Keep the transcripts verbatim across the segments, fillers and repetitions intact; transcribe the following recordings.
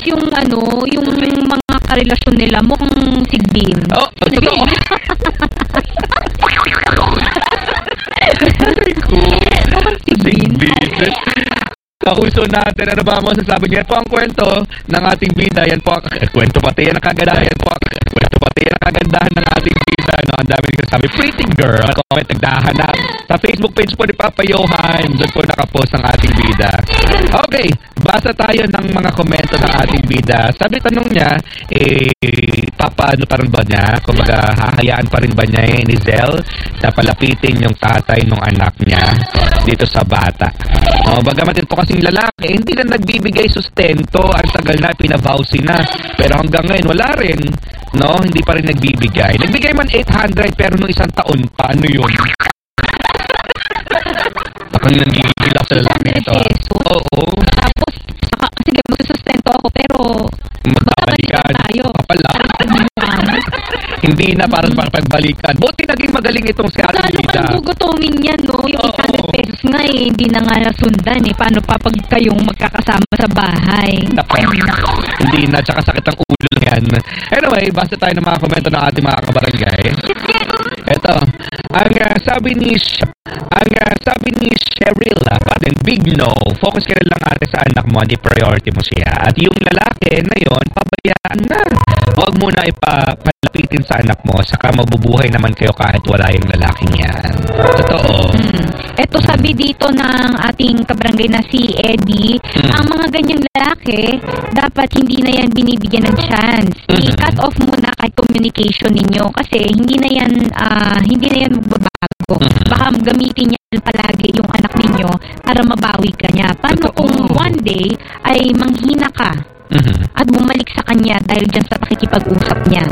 yung ano, yung mga karelasyon nila mukhang sigbin. Oh, totoo. Mukhang sigbin. Kahuso natin, ano ba mo sasabi niya? Ito ang kwento ng ating bida. Yan po ang eh, kwento pati yan ang kagandahan. Yan po ang kwento pati yan ang kagandahan ng ating bida. No? Ang dami rin sabi, pretty girl. Comment, nagdahanap. Sa Facebook page po ni Papa Johan. Doon po nakapost ang ating bida. Okay, basa tayo ng mga komento ng ating bida. Sabi tanong niya, eh, Papa, ano pa rin ba niya? Kumbaga, hahayaan pa rin ba niya eh, ni Zel na palapitin yung tatay ng anak niya dito sa bata? O, bagamat ito kasing lalaki, hindi na nagbibigay sustento. Ang tagal na, pinabawsi na. Pero hanggang ngayon, wala rin. No? Hindi pa rin nagbibigay. Nagbigay man eight hundred, pero nung isang taon pa, ano yun? Bakang nanggigil ako sa lalaki ito. Oo. Tapos, saka, kasi magsusustento ako, pero magkabalikan tayo. Kapala. Hindi na parang pagbalikan. Buti naging magaling itong si Ate Lalo Lida. kang gugutomin yan, no? Yung Oo. eight hundred pesos nga eh, hindi na nga nasundan eh. Paano pa pag kayong magkakasama sa bahay? Nako. Hindi na, tsaka sakit ang ulo lang yan. Anyway, basta tayo ng mga komento ng ating mga kabarangay. Ito, ang uh, sabi ni Sh- ang uh, sabi ni Cheryl, uh, patin, big no. Focus ka lang ate sa anak mo, di priority mo siya. At yung lalaki na yon, pabayaan na. Huwag mo na ipapalapitin sa anak mo, saka mabubuhay naman kayo kahit wala yung lalaking yan. Totoo. Hmm. Ito sabi dito ng ating kabarangay na si Eddie, Mm. ang mga ganyang lalaki, dapat hindi na yan binibigyan ng chance. Mm-hmm. I-cut off muna kahit communication ninyo kasi hindi na yan, ah, hindi na yan magbabago. Mm-hmm. Baka gamitin niya palagi yung anak ninyo para mabawi ka niya. Paano Totoo. kung one day ay manghina ka Mhm. at bumalik sa kanya dahil dyan sa pakikipag-usap niya?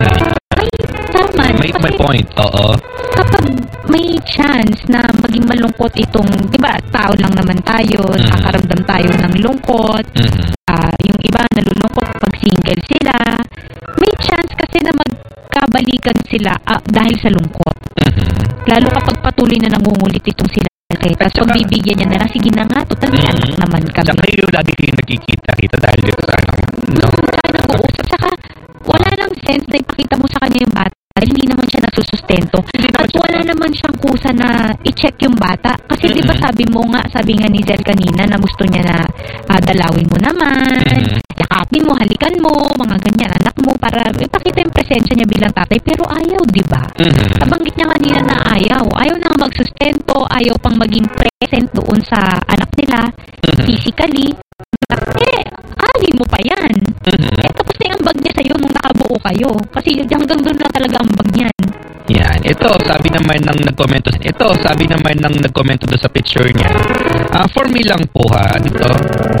Ay, tama. May, Kasi may point, oo. kapag may chance na maging malungkot itong, di ba, tao lang naman tayo, Mm. nakakaramdam tayo ng lungkot, Mhm. ah, yung iba nalulungkot pag single sila, may chance kasi na magkabalikan sila ah, dahil sa lungkot. Mhm. Lalo kapag patuloy na nangungulit itong sila. Okay, At tapos saka- pagbibigyan niya na lang, sige na nga, total may Mhm. anak naman kami. Tsaka yung lagi kayo nagkikita-kita dahil dito sa anak mo. No? Tsaka nag-uusap, tsaka wala nang sense na ipakita mo sa kanya yung bata. Dahil hindi naman siya nagsusustento. Hindi naman At siya- wala naman siyang kusa na i-check yung bata. Kasi di ba Mhm. sabi mo nga, sabi nga ni Zel kanina na gusto niya na ah, dalawin mo naman, Mhm. yakapin mo, halikan mo, mga ganyan, anak mo, para ipakita yung presensya niya bilang tatay. Pero ayaw, di ba? Mhm. Nabanggit niya kanina na ayaw. Ayaw na magsustento, ayaw pang maging present doon sa anak nila, Mhm. physically. Eh, alin mo pa yan. Mhm. Eh, tapos na yung bag niya sa'yo nung nakabuo kayo. Kasi hanggang doon na talaga ang bag niyan. Yan. Ito, sabi naman ng nagkomento. Ito, sabi naman ng nagkomento doon sa picture niya. Ah, for me lang po ha, dito.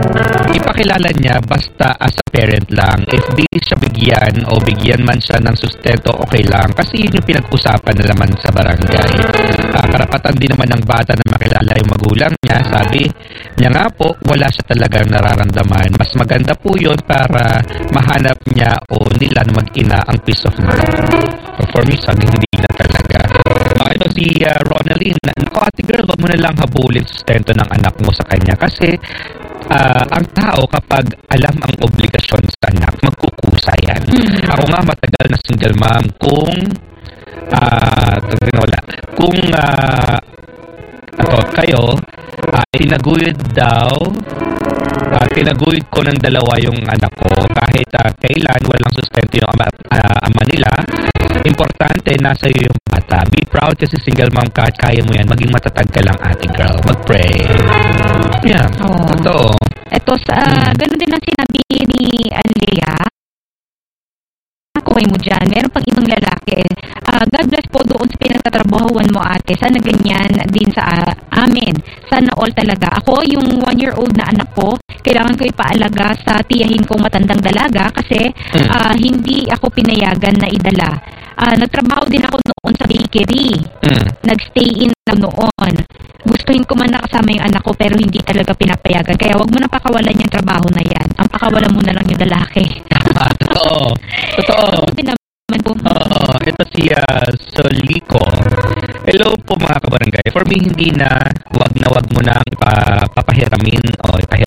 Ipakilala niya basta as a parent lang. If di siya bigyan o bigyan man siya ng sustento, okay lang. Kasi yun yung pinag-usapan na naman sa barangay. Ah, karapatan din naman ng bata na makilala yung magulang niya. Sabi niya nga po, wala siya talagang nararamdaman. Mas maganda po yun para mahanap niya o nila na mag-ina ang peace of mind. So for me, sabi hindi na talaga. Ah, ito si uh, Ronaldine. Naku, ate girl, wag mo na lang habulin sustento ng anak mo sa kanya kasi ah, ang tao kapag alam ang obligasyon sa anak, magkukusa yan. Mhm. Ako nga matagal na single mom kung ah, wala. Kung ah, ako, kayo, ah, tinaguyod daw Ah, tinaguyod ko ng dalawa yung anak ko kahit ah, kailan walang sustento yung ama, ah, ama nila. Importante nasa iyo yung bata. Be proud kasi single mom ka at kaya mo yan. Maging matatag ka lang, ate girl. Mag-pray. Yeah. Oo. Totoo. Ito, sa, Hmm. ganun din ang sinabi ni Alea. Kuhay mo dyan. Meron pang ibang lalaki. Ah, God bless po doon sa pinagtatrabahuan mo, ate. Sana ganyan din sa ah, amin. Sana all talaga. Ako, yung one-year-old na anak ko, kailangan ko ipaalaga sa tiyahin kong matandang dalaga kasi Hmm. ah, hindi ako pinayagan na idala. Ah, nagtrabaho din ako noon sa bakery. Mm. Nagstay in lang noon. Gustuhin ko man nakasama yung anak ko pero hindi talaga pinapayagan. Kaya wag mo na pakawalan yung trabaho na yan. Ang pakawalan mo na lang yung lalaki. Tama. Totoo. Totoo. Ako din naman po. Oo. Ito si uh, Solico. Hello po mga kabarangay. For me, hindi na wag na wag mo nang pa, papahiramin o ipahiramin